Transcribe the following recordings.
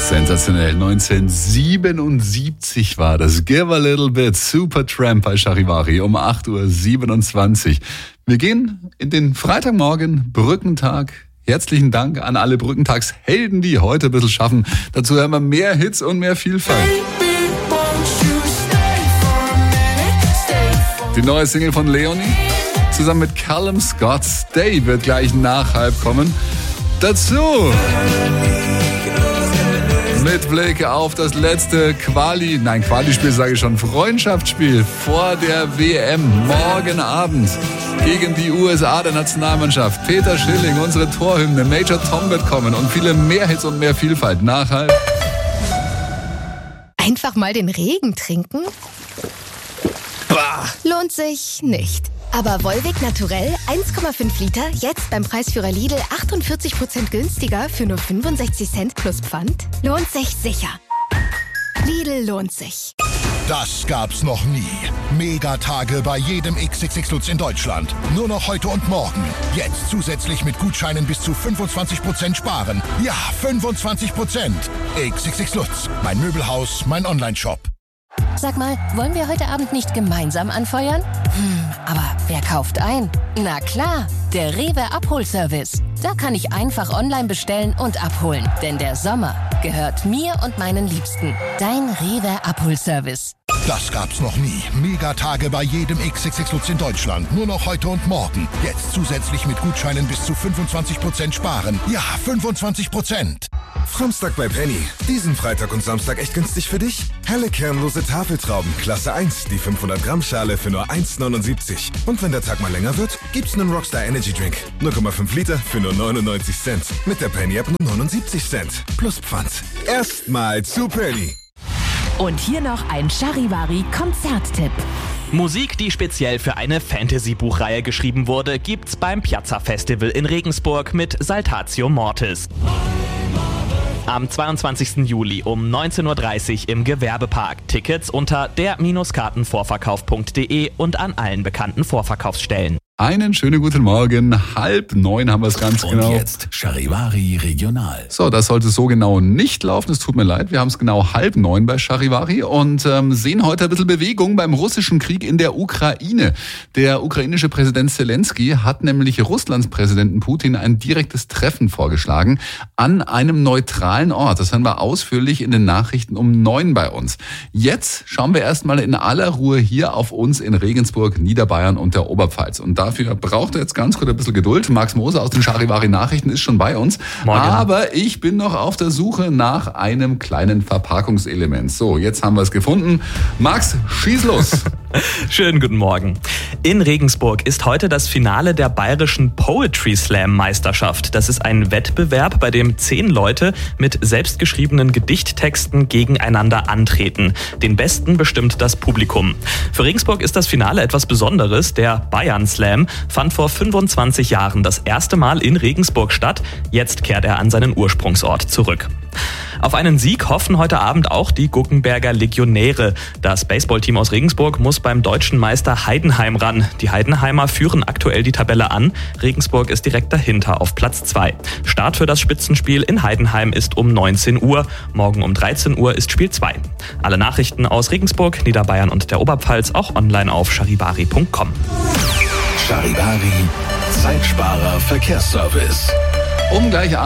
Sensationell. 1977 war das. Give a Little Bit, Supertramp bei Charivari um 8.27 Uhr. Wir gehen in den Freitagmorgen, Brückentag. Herzlichen Dank an alle Brückentagshelden, die heute ein bisschen schaffen. Dazu hören wir mehr Hits und mehr Vielfalt. Die neue Single von Leonie zusammen mit Callum Scott, Stay, wird gleich nach halb kommen. Dazu mit Blick auf das letzte Quali-Spiel sage ich schon, Freundschaftsspiel vor der WM morgen Abend gegen die USA der Nationalmannschaft. Peter Schilling, unsere Torhymne, Major Tom wird kommen und viele mehr Hits und mehr Vielfalt. Nachhalb. Einfach mal den Regen trinken? Lohnt sich nicht. Aber Volvic Naturell 1,5 Liter, jetzt beim Preisführer Lidl 48% günstiger für nur 65 Cent plus Pfand? Lohnt sich sicher. Lidl lohnt sich. Das gab's noch nie. Megatage bei jedem XXX Lutz in Deutschland. Nur noch heute und morgen. Jetzt zusätzlich mit Gutscheinen bis zu 25% sparen. Ja, 25%. XXX Lutz. Mein Möbelhaus, mein Onlineshop. Sag mal, wollen wir heute Abend nicht gemeinsam anfeuern? Aber wer kauft ein? Na klar, der Rewe Abholservice. Da kann ich einfach online bestellen und abholen. Denn der Sommer gehört mir und meinen Liebsten. Dein Rewe Abholservice. Das gab's noch nie. Megatage bei jedem XXX Lutz in Deutschland. Nur noch heute und morgen. Jetzt zusätzlich mit Gutscheinen bis zu 25% sparen. Ja, 25%. Samstag bei Penny. Diesen Freitag und Samstag echt günstig für dich? Helle kernlose Tafeltrauben, Klasse 1, die 500 Gramm Schale für nur 1,79. Und wenn der Tag mal länger wird, gibt's einen Rockstar Energy Drink. 0,5 Liter für nur 99 Cent. Mit der Penny App nur 79 Cent. Plus Pfand. Erstmal zu Penny. Und hier noch ein Charivari-Konzerttipp. Musik, die speziell für eine Fantasy-Buchreihe geschrieben wurde, gibt's beim Piazza Festival in Regensburg mit Saltatio Mortis. Am 22. Juli um 19.30 Uhr im Gewerbepark. Tickets unter der-kartenvorverkauf.de und an allen bekannten Vorverkaufsstellen. Einen schönen guten Morgen. 8:30 haben wir es ganz genau. Und jetzt Charivari Regional. So, das sollte so genau nicht laufen. Es tut mir leid. Wir haben es genau 8:30 bei Charivari und sehen heute ein bisschen Bewegung beim russischen Krieg in der Ukraine. Der ukrainische Präsident Zelensky hat nämlich Russlands Präsidenten Putin ein direktes Treffen vorgeschlagen an einem neutralen Ort. Das hören wir ausführlich in den Nachrichten um 9 bei uns. Jetzt schauen wir erstmal in aller Ruhe hier auf uns in Regensburg, Niederbayern und der Oberpfalz. Und dafür braucht er jetzt ganz kurz ein bisschen Geduld. Max Moser aus den Charivari Nachrichten ist schon bei uns. Morgen. Aber ich bin noch auf der Suche nach einem kleinen Verpackungselement. So, jetzt haben wir es gefunden. Max, schieß los. Schönen guten Morgen. In Regensburg ist heute das Finale der bayerischen Poetry Slam Meisterschaft. Das ist ein Wettbewerb, bei dem 10 Leute mit selbstgeschriebenen Gedichttexten gegeneinander antreten. Den besten bestimmt das Publikum. Für Regensburg ist das Finale etwas Besonderes. Der Bayern Slam fand vor 25 Jahren das erste Mal in Regensburg statt. Jetzt kehrt er an seinen Ursprungsort zurück. Auf einen Sieg hoffen heute Abend auch die Guggenberger Legionäre. Das Baseballteam aus Regensburg muss beim deutschen Meister Heidenheim ran. Die Heidenheimer führen aktuell die Tabelle an. Regensburg ist direkt dahinter auf Platz 2. Start für das Spitzenspiel in Heidenheim ist um 19 Uhr. Morgen um 13 Uhr ist Spiel 2. Alle Nachrichten aus Regensburg, Niederbayern und der Oberpfalz auch online auf charivari.com. Charivari, Zeitsparer Verkehrsservice. Um gleich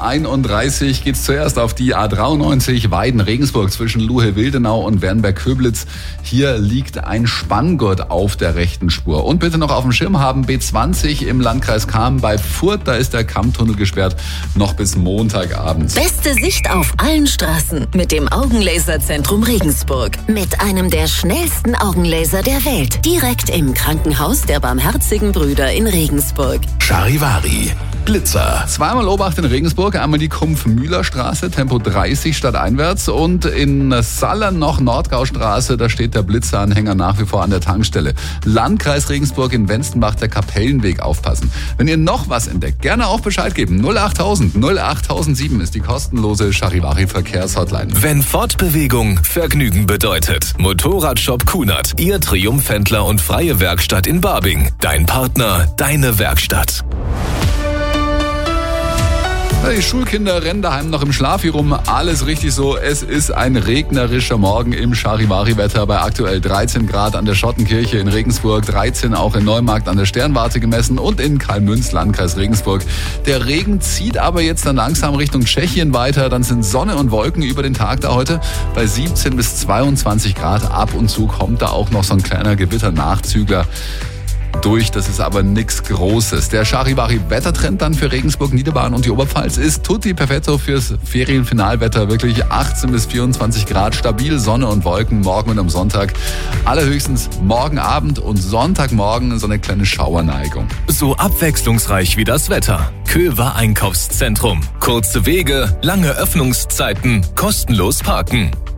8:31 Uhr geht's zuerst auf die A93 Weiden-Regensburg zwischen Luhe-Wildenau und Wernberg-Köblitz. Hier liegt ein Spanngurt auf der rechten Spur. Und bitte noch auf dem Schirm haben B20 im Landkreis Cham bei Furth, da ist der Kammtunnel gesperrt, noch bis Montagabend. Beste Sicht auf allen Straßen mit dem Augenlaserzentrum Regensburg. Mit einem der schnellsten Augenlaser der Welt. Direkt im Krankenhaus der Barmherzigen Brüder in Regensburg. Charivari, Blitzer. Zweimal Obacht in Regensburg, einmal die Kumpf-Mühler-Straße, Tempo 30 stadteinwärts und in Sallern noch Nordgaustraße, da steht der Blitzeranhänger nach wie vor an der Tankstelle. Landkreis Regensburg in Wenstenbach, der Kapellenweg, aufpassen. Wenn ihr noch was entdeckt, gerne auch Bescheid geben. 08000 08007 ist die kostenlose Charivari-Verkehrshotline. Wenn Fortbewegung Vergnügen bedeutet. Motorradshop Kunert, Ihr Triumphhändler und freie Werkstatt in Barbing. Dein Partner, deine Werkstatt. Die Schulkinder rennen daheim noch im Schlaf hier rum. Alles richtig so. Es ist ein regnerischer Morgen im Charivari-Wetter bei aktuell 13 Grad an der Schottenkirche in Regensburg, 13 auch in Neumarkt an der Sternwarte gemessen und in Kalmünz, Landkreis Regensburg. Der Regen zieht aber jetzt dann langsam Richtung Tschechien weiter. Dann sind Sonne und Wolken über den Tag da heute bei 17 bis 22 Grad. Ab und zu kommt da auch noch so ein kleiner Gewitternachzügler durch, das ist aber nichts Großes. Der Charivari-Wettertrend dann für Regensburg, Niederbayern und die Oberpfalz ist tutti perfetto fürs Ferienfinalwetter. Wirklich 18 bis 24 Grad, stabil, Sonne und Wolken, morgen und am Sonntag. Allerhöchstens morgen Abend und Sonntagmorgen so eine kleine Schauerneigung. So abwechslungsreich wie das Wetter. Köver Einkaufszentrum. Kurze Wege, lange Öffnungszeiten, kostenlos parken.